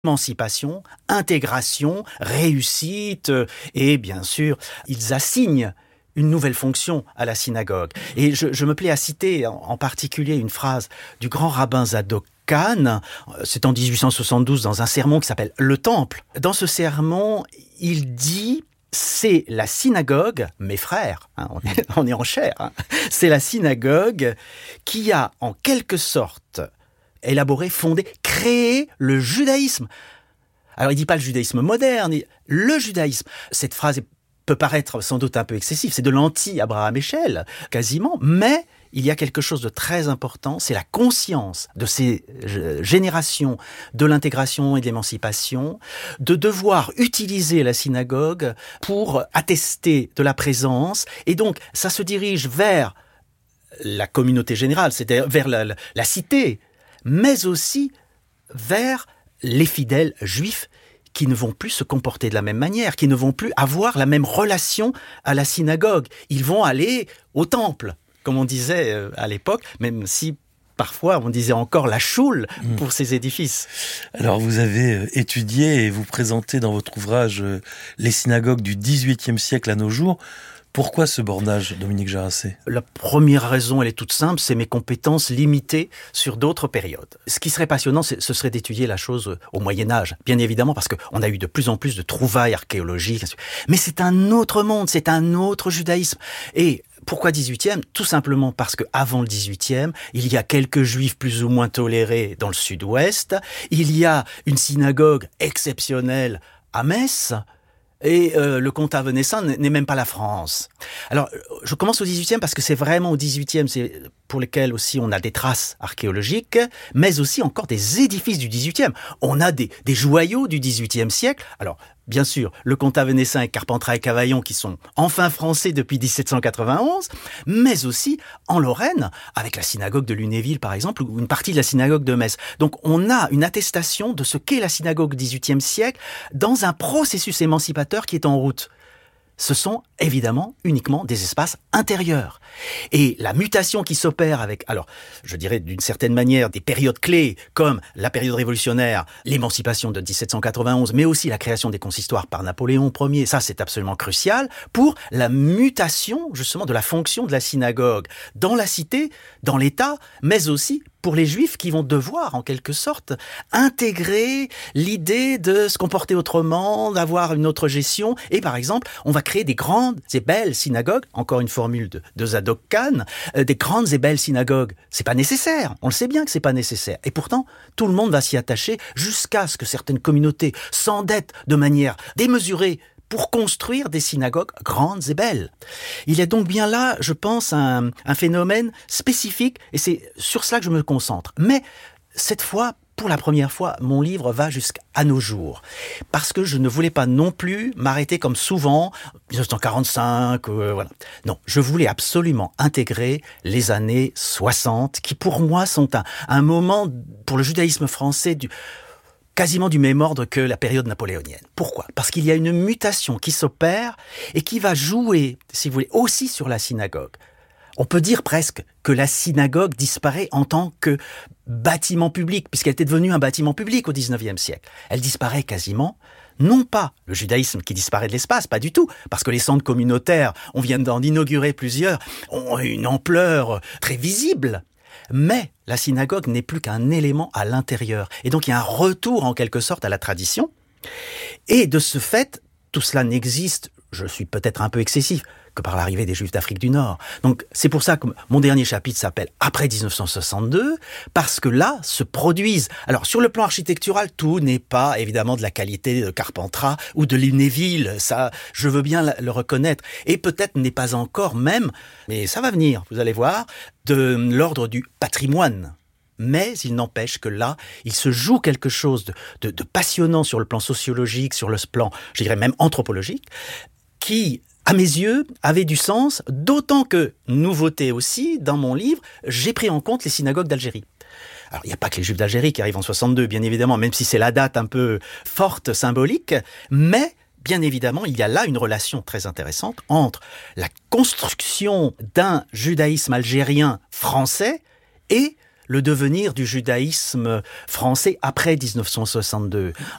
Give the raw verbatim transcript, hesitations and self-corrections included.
émancipation, intégration, réussite, et bien sûr, ils assignent une nouvelle fonction à la synagogue. Et je, je me plais à citer en, en particulier une phrase du grand rabbin Zadok Khan, c'est en dix-huit cent soixante-douze dans un sermon qui s'appelle « Le Temple ». Dans ce sermon, il dit « C'est la synagogue, mes frères, hein, on, est, on est en chair, hein, c'est la synagogue qui a en quelque sorte élaboré, fondé, créé le judaïsme ». Alors il ne dit pas le judaïsme moderne, le judaïsme. Cette phrase peut paraître sans doute un peu excessive, c'est de l'anti-Abraham Heschel, quasiment, mais il y a quelque chose de très important, c'est la conscience de ces générations de l'intégration et de l'émancipation, de devoir utiliser la synagogue pour attester de la présence, et donc ça se dirige vers la communauté générale, c'est-à-dire vers la, la, la cité, mais aussi vers les fidèles juifs qui ne vont plus se comporter de la même manière, qui ne vont plus avoir la même relation à la synagogue. Ils vont aller au temple, comme on disait à l'époque, même si parfois on disait encore la choule pour ces édifices. Alors vous avez étudié et vous présentez dans votre ouvrage les synagogues du dix-huitième siècle à nos jours. Pourquoi ce bornage, Dominique Jaracé ? La première raison, elle est toute simple, c'est mes compétences limitées sur d'autres périodes. Ce qui serait passionnant, ce serait d'étudier la chose au Moyen-Âge, bien évidemment, parce qu'on a eu de plus en plus de trouvailles archéologiques. Mais c'est un autre monde, c'est un autre judaïsme. Et pourquoi dix-huitième ? Tout simplement parce qu'avant le dix-huitième, il y a quelques juifs plus ou moins tolérés dans le sud-ouest, il y a une synagogue exceptionnelle à Metz, et euh, le comtat venessin n'est même pas la France. Alors, je commence au dix-huitième parce que c'est vraiment au dix-huitième, c'est pour lesquels aussi on a des traces archéologiques, mais aussi encore des édifices du dix-huitième. On a des, des joyaux du dix-huitième siècle. Alors, bien sûr, le comtat venessin et Carpentras et Cavaillon qui sont enfin français depuis dix-sept cent quatre-vingt-onze, mais aussi en Lorraine, avec la synagogue de Lunéville par exemple, ou une partie de la synagogue de Metz. Donc on a une attestation de ce qu'est la synagogue du dix-huitième siècle dans un processus émancipateur qui est en route. Ce sont évidemment uniquement des espaces intérieurs. Et la mutation qui s'opère avec, alors, je dirais d'une certaine manière, des périodes clés comme la période révolutionnaire, l'émancipation de dix-sept cent quatre-vingt-onze, mais aussi la création des consistoires par Napoléon Ier, ça c'est absolument crucial pour la mutation justement de la fonction de la synagogue dans la cité, dans l'État, mais aussi pour les Juifs qui vont devoir, en quelque sorte, intégrer l'idée de se comporter autrement, d'avoir une autre gestion. Et par exemple, on va créer des grandes et belles synagogues, encore une formule de, de Zadok Khan, euh, des grandes et belles synagogues. C'est pas nécessaire, on le sait bien que c'est pas nécessaire. Et pourtant, tout le monde va s'y attacher jusqu'à ce que certaines communautés s'endettent de manière démesurée pour construire des synagogues grandes et belles. Il y a donc bien là, je pense, un, un phénomène spécifique, et c'est sur cela que je me concentre. Mais cette fois, pour la première fois, mon livre va jusqu'à nos jours. Parce que je ne voulais pas non plus m'arrêter comme souvent, dix-neuf cent quarante-cinq, euh, voilà. Non, je voulais absolument intégrer les années soixante, qui pour moi sont un, un moment, pour le judaïsme français, du... quasiment du même ordre que la période napoléonienne. Pourquoi ? Parce qu'il y a une mutation qui s'opère et qui va jouer, si vous voulez, aussi sur la synagogue. On peut dire presque que la synagogue disparaît en tant que bâtiment public, puisqu'elle était devenue un bâtiment public au dix-neuvième siècle. Elle disparaît quasiment, non pas le judaïsme qui disparaît de l'espace, pas du tout, parce que les centres communautaires, on vient d'en inaugurer plusieurs, ont une ampleur très visible. Mais la synagogue n'est plus qu'un élément à l'intérieur. Et donc il y a un retour en quelque sorte à la tradition. Et de ce fait, tout cela n'existe, je suis peut-être un peu excessif, que par l'arrivée des Juifs d'Afrique du Nord. Donc c'est pour ça que mon dernier chapitre s'appelle « Après dix-neuf cent soixante-deux », parce que là se produisent... Alors sur le plan architectural, tout n'est pas évidemment de la qualité de Carpentras ou de Lunéville, ça je veux bien le reconnaître, et peut-être n'est pas encore même, mais ça va venir, vous allez voir, de l'ordre du patrimoine. Mais il n'empêche que là, il se joue quelque chose de, de, de passionnant sur le plan sociologique, sur le plan, je dirais même anthropologique, qui, à mes yeux, avait du sens, d'autant que, nouveauté aussi, dans mon livre, j'ai pris en compte les synagogues d'Algérie. Alors, il n'y a pas que les Juifs d'Algérie qui arrivent en soixante-deux, bien évidemment, même si c'est la date un peu forte, symbolique, mais... bien évidemment, il y a là une relation très intéressante entre la construction d'un judaïsme algérien français et le devenir du judaïsme français après dix-neuf cent soixante-deux.